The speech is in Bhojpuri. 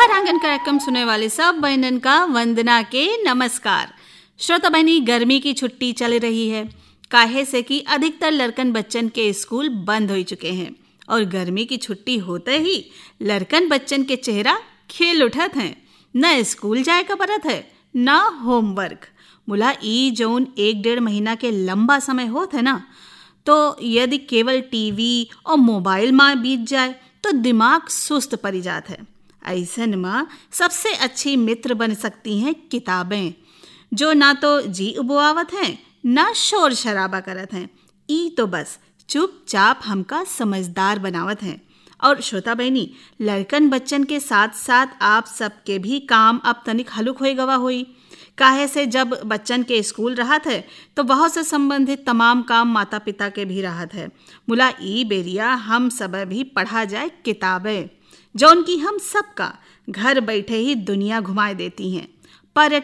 घर आंगन कार्यक्रम सुने वाले सब बहनन का वंदना के नमस्कार। श्रोता बहनी, गर्मी की छुट्टी चल रही है, काहे से कि अधिकतर लड़कन बच्चन के स्कूल बंद हो चुके हैं और गर्मी की छुट्टी होते ही लड़कन बच्चन के चेहरा खेल उठत हैं। न स्कूल जाए का पड़त है न होमवर्क। मुला ई जौन 1-1.5 महीना के लंबा समय होत है ना, तो यदि केवल टीवी और मोबाइल में बीत जाए तो दिमाग सुस्त पड़ जात है। ऐसन में सबसे अच्छी मित्र बन सकती हैं किताबें, जो ना तो जी उबुआवत हैं ना शोर शराबा करत हैं। ई तो बस चुपचाप हमका समझदार बनावत हैं। और श्रोता बहनी, लड़कन बच्चन के साथ साथ आप सबके भी काम अब तनिक हलुक होई गवा होई। काहे से जब बच्चन के स्कूल रहत है तो बहुत से संबंधित तमाम काम माता पिता के भी रहत है। मुला ई बेरिया हम सब भी पढ़ा जाए किताबें, जौन की हम सबका घर बैठे ही दुनिया घुमाए देती हैं। पर्यटन